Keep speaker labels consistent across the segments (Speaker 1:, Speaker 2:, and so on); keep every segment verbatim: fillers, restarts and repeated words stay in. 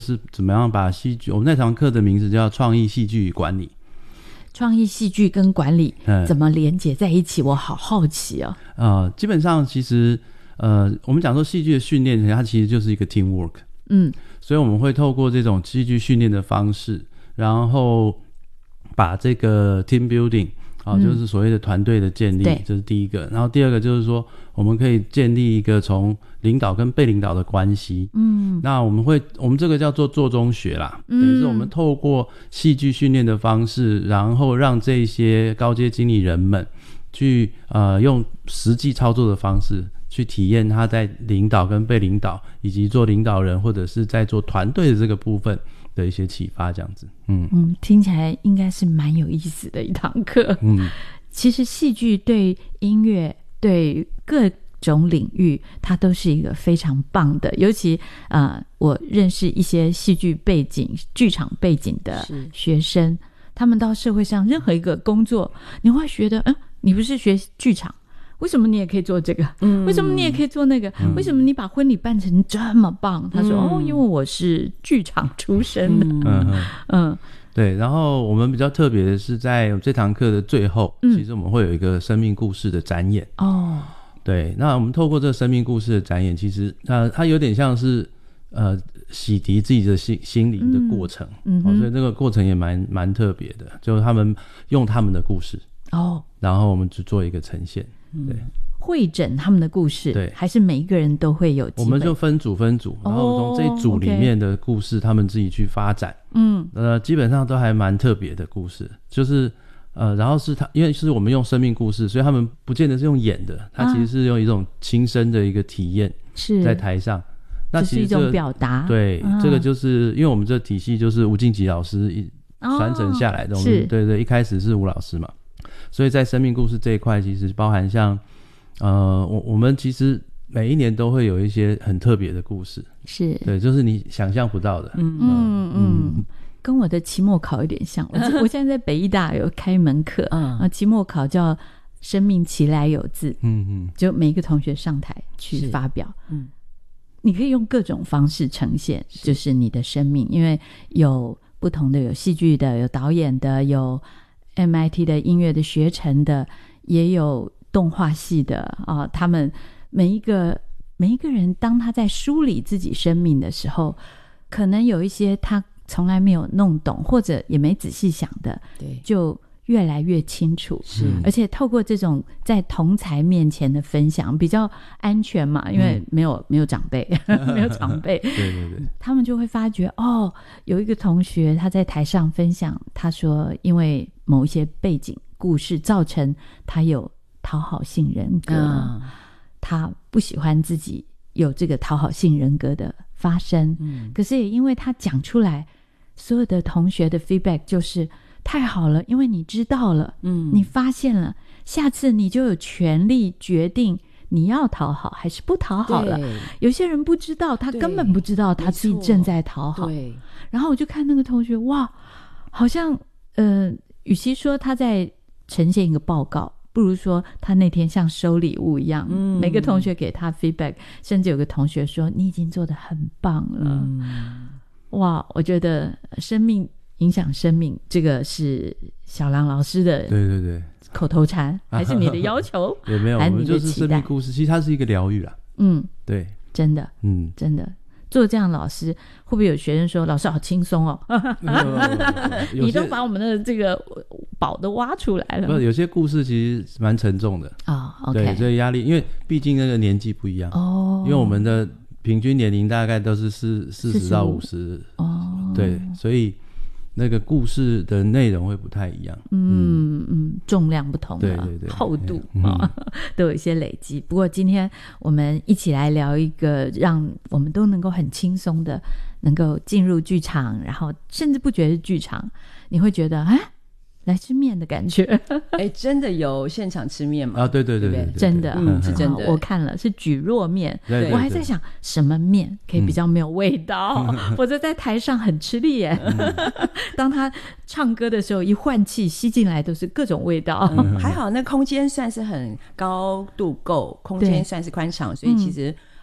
Speaker 1: 是怎么样把戏剧，我们那堂课的名字叫创意戏剧与管理。
Speaker 2: 创意戏剧跟管理怎么连结在一起？我好好奇哦。
Speaker 1: 呃，基本上其实呃，我们讲说戏剧的训练，它其实就是一个 teamwork。嗯，所以我们会透过这种戏剧训练的方式，然后把这个 team building 啊、嗯，就是所谓的团队的建立，这是第一个。然后第二个就是说，我们可以建立一个从领导跟被领导的关系。嗯，那我们会，我们这个叫做做中学啦，嗯、等于是我们透过戏剧训练的方式，然后让这些高阶经理人们去呃用实际操作的方式去体验他在领导跟被领导，以及做领导人或者是在做团队的这个部分的一些启发，这样子。嗯
Speaker 2: 嗯，听起来应该是蛮有意思的一堂课。嗯，其实戏剧对音乐对各种领域它都是一个非常棒的，尤其呃，我认识一些戏剧背景剧场背景的学生，他们到社会上任何一个工作，你会觉得嗯，你不是学剧场，为什么你也可以做这个、嗯、为什么你也可以做那个、嗯、为什么你把婚礼办成这么棒？他说、嗯、哦，因为我是剧场出身的。嗯
Speaker 1: 嗯, 嗯对，然后我们比较特别的是在这堂课的最后、嗯、其实我们会有一个生命故事的展演。哦，对，那我们透过这个生命故事的展演，其实呃，它有点像是呃洗涤自己的心心灵的过程。嗯、哦、所以这个过程也蛮蛮特别的，就是他们用他们的故事哦，然后我们去做一个呈现。对，
Speaker 2: 会诊他们的故事，对，还是每一个人都会有机会？
Speaker 1: 我们就分组分组，然后从这一组里面的故事，他们自己去发展。嗯，呃，基本上都还蛮特别的故事，就是呃，然后是他，因为是我们用生命故事，所以他们不见得是用演的，他其实是用一种亲身的一个体验，是在台上。
Speaker 2: 那其实、这个、是一种表达。
Speaker 1: 对、啊，这个就是因为我们这体系就是吴敬吉老师一传承下来的。哦、我们对对，一开始是吴老师嘛。所以在生命故事这一块，其实包含像呃，我我们其实每一年都会有一些很特别的故事，是对，就是你想象不到的。嗯
Speaker 2: 嗯嗯，跟我的期末考有点像。我我现在在北艺大有开一门课，嗯，期末考叫生命其来有自，嗯嗯，就每一个同学上台去发表，嗯，你可以用各种方式呈现，就是你的生命，因为有不同的，有戏剧的，有导演的，有M I T 的音乐的学程的，也有动画系的啊。他们每一个每一个人，当他在梳理自己生命的时候，可能有一些他从来没有弄懂，或者也没仔细想的，对，就越来越清楚。是，而且透过这种在同侪面前的分享，比较安全嘛，因为没有、嗯、没有长辈，没有长辈，对对对，他们就会发觉哦，有一个同学他在台上分享，他说因为某一些背景故事造成他有讨好性人格、嗯、他不喜欢自己有这个讨好性人格的发生、嗯、可是也因为他讲出来，所有的同学的 feedback 就是太好了，因为你知道了，嗯，你发现了，下次你就有权利决定你要讨好还是不讨好了。有些人不知道，他根本不知道他自己正在讨好。对，然后我就看那个同学，哇，好像呃与其说他在呈现一个报告，不如说他那天像收礼物一样、嗯、每个同学给他 feedback， 甚至有个同学说你已经做得很棒了、嗯、哇，我觉得生命影响生命，这个是小郎老师的对对对口头禅，还是你的要求？也没有，我们就是生命故事，其实它是一个疗愈啦。嗯，对，真的，嗯，真的做这样的老师，会不会有学生说老师好轻松哦？你都把我们的这个宝都挖出来了。不，有些故事其实蛮沉重的啊、哦 okay 。对，所以压力，因为毕竟那个年纪不一样哦，因为我们的平均年龄大概都是四四十到五十哦，对，所以那个故事的内容会不太一样，嗯嗯，重量不同的，对对对，厚度啊、嗯、都有一些累积。不过今天我们一起来聊一个让我们都能够很轻松的能够进入剧场，然后甚至不觉得是剧场，你会觉得啊来吃面的感觉。
Speaker 3: 哎，真的有现场吃面吗？
Speaker 1: 啊，对对 对, 对, 对, 对, 对，
Speaker 2: 真的，嗯，是真的。我看了是蒟蒻面，对对对，我还在想什么面可以比较没有味道，嗯、否则在台上很吃力耶。嗯、当他唱歌的时候，一换气吸进来都是各种味道。嗯
Speaker 3: 嗯、还好那空间算是很高度够，空间算是宽敞，所以其实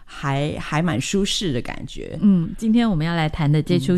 Speaker 3: 还还蛮舒适的感觉。
Speaker 2: 嗯，今天我们要来谈的这出